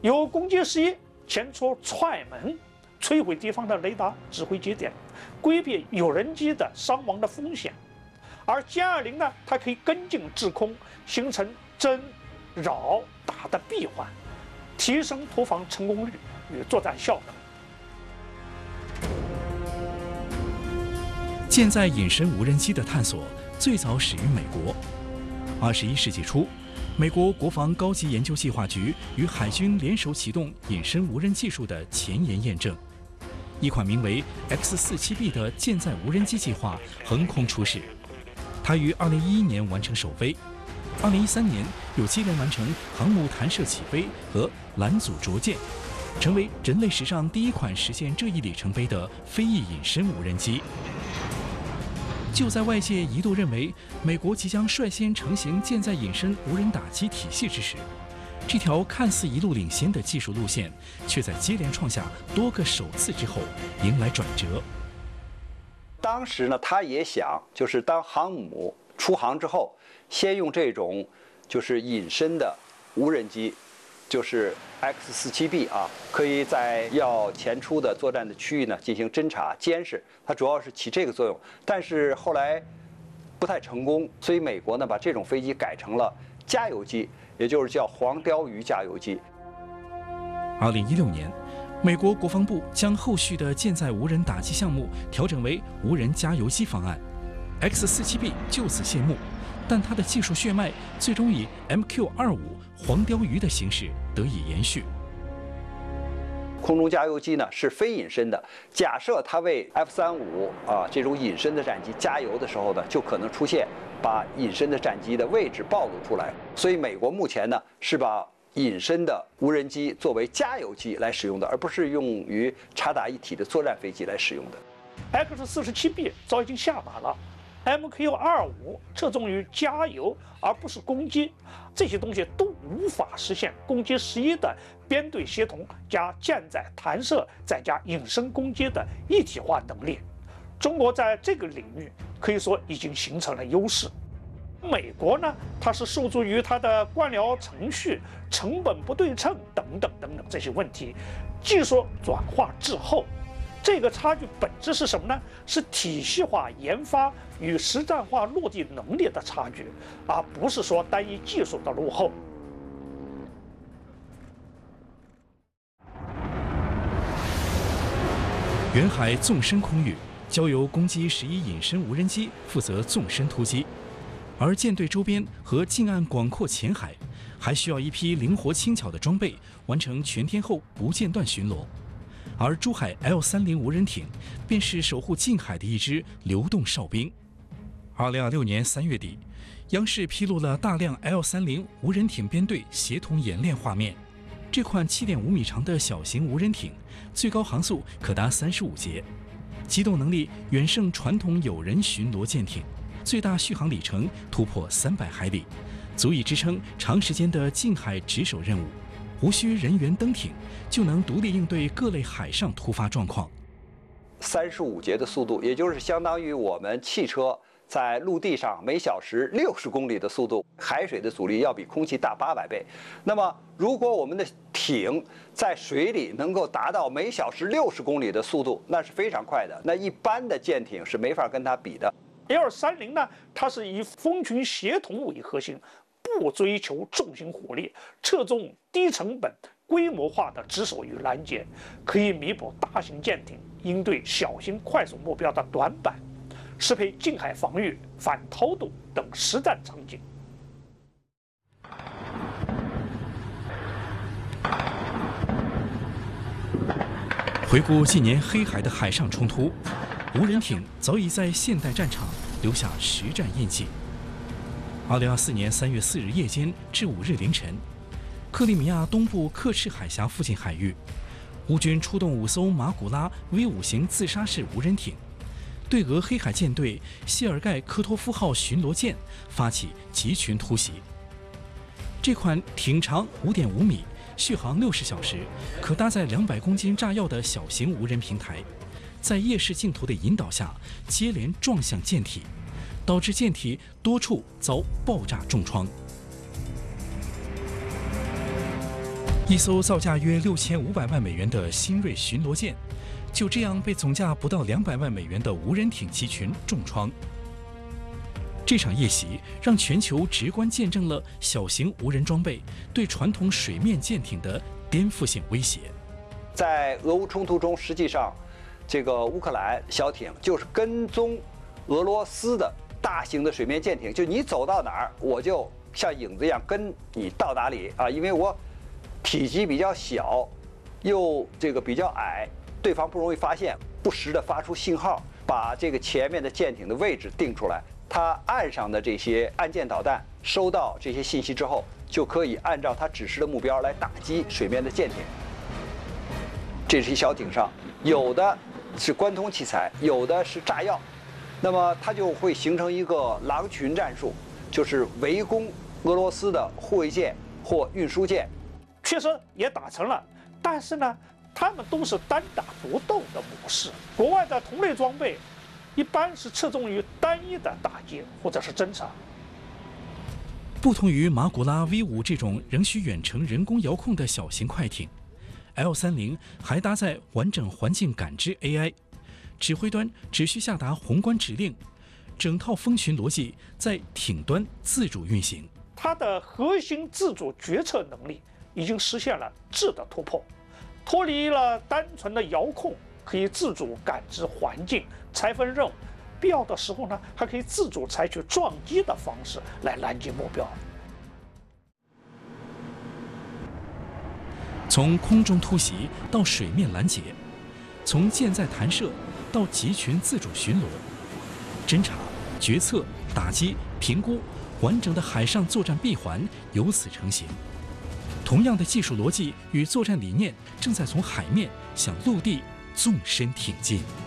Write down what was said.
由攻击11前出踹门，摧毁敌方的雷达指挥节点，规避有人机的伤亡的风险。而歼20呢，它可以跟进制空，形成侦、扰、打的闭环，提升投防成功率与作战效能。 舰载隐身无人机的探索最早始于美国。21世纪初，美国国防高级研究计划局与海军联手启动隐身无人技术的前沿验证。一款名为 X-47B 的舰载无人机计划横空出世。它于2011年完成首飞，2013年又接连完成航母弹射起飞和拦阻着舰，成为人类史上第一款实现这一里程碑的飞翼隐身无人机。就在外界一度认为美国即将率先成型舰载隐身无人打击体系之时，这条看似一路领先的技术路线，却在接连创下多个首次之后迎来转折。 当时呢，他也想，就是当航母出航之后，先用这种就是隐身的无人机，就是 X-47B 啊，可以在要前出的作战的区域呢进行侦察监视，它主要是起这个作用。但是后来不太成功，所以美国呢把这种飞机改成了加油机，也就是叫黄鲷鱼加油机。 2016年。美国国防部将后续的舰载无人打击项目调整为无人加油机方案 ，X-47B 就此谢幕，但它的技术血脉最终以 MQ-25黄鲷鱼的形式得以延续。 空中加油机呢是非隐身的，假设它为 F-35这种隐身的战机加油的时候呢，就可能出现把隐身的战机的位置暴露出来，所以美国目前呢是把隐身的无人机作为加油机来使用的，而不是用于插打一体的作战飞机来使用的。 X-47B 早已经下马了 ，MQ-25侧重于加油而不是攻击，这些东西都无法实现攻击11的编队协同加舰载弹射再加隐身攻击的一体化能力。中国在这个领域可以说已经形成了优势。美国呢，它是受助于它的官僚程序、成本不对称等等这些问题，技术转化滞后。这个差距本质是什么呢？是体系化研发与实战化落地能力的差距，而不是说单一技术的落后。 远海纵深空域交由攻击11隐身无人机负责纵深突击。而舰队周边和近岸广阔浅海，还需要一批灵活轻巧的装备，完成全天候不间断巡逻。而珠海 L-30无人艇便是守护近海的一支流动哨兵。2026年3月底，央视披露了大量 L-30无人艇编队协同演练画面。这款7.5米长的小型无人艇，最高航速可达35节，机动能力远胜传统有人巡逻舰艇。最大续航里程突破300海里，足以支撑长时间的近海值守任务，无需人员登艇就能独立应对各类海上突发状况。 35节的速度，也就是相当于我们汽车在陆地上每小时60公里的速度，海水的阻力要比空气大800倍。那么，如果我们的艇在水里能够达到每小时60公里的速度，那是非常快的。那一般的舰艇是没法跟它比的。 L-30呢，它是以蜂群协同为核心，不追求重型火力，侧重低成本、规模化的值守与拦截，可以弥补大型舰艇应对小型快速目标的短板，适配近海防御、反偷渡等实战场景。 回顾近年黑海的海上冲突，无人艇早已在现代战场留下实战印记。2024年3月4日夜间至5日凌晨，克里米亚东部刻赤海峡附近海域，乌军出动5艘马古拉 V5型自杀式无人艇，对俄黑海舰队谢尔盖科托夫号巡逻舰发起集群突袭。这款艇长5.5米、续航60小时、可搭载200公斤炸药的小型无人平台，在夜视镜头的引导下，接连撞向舰体，导致舰体多处遭爆炸重创。 一艘造价约6500万美元的新锐巡逻舰，就这样被总价不到200万美元的无人艇集群重创。这场夜袭让全球直观见证了小型无人装备对传统水面舰艇的颠覆性威胁。 在俄乌冲突中，实际上，这个乌克兰小艇就是跟踪俄罗斯的大型的水面舰艇，就你走到哪儿，我就像影子一样跟你到哪里啊，因为我体积比较小，又这个比较矮，对方不容易发现，不时地发出信号，把这个前面的舰艇的位置定出来。它岸上的这些岸舰导弹收到这些信息之后，就可以按照它指示的目标来打击水面的舰艇。这些小艇上有的是关通器材，有的是炸药，那么它就会形成一个狼群战术，就是围攻俄罗斯的护卫舰或运输舰。 确实也打成了，但是呢，他们都是单打独斗的模式。国外的同类装备一般是侧重于单一的打击或者是侦察。 不同于马古拉 V5这种仍需远程人工遥控的小型快艇，L30还搭载完整环境感知 AI， 指挥端只需下达宏观指令，整套蜂群逻辑在艇端自主运行。 它的核心自主决策能力已经实现了质的突破，脱离了单纯的遥控，可以自主感知环境、拆分任务，必要的时候呢，还可以自主采取撞击的方式来拦截目标。 从空中突袭到水面拦截，从舰载弹射到集群自主巡逻，侦察、决策、打击、评估，完整的海上作战闭环由此成型。同样的技术逻辑与作战理念正在从海面向陆地纵深挺进。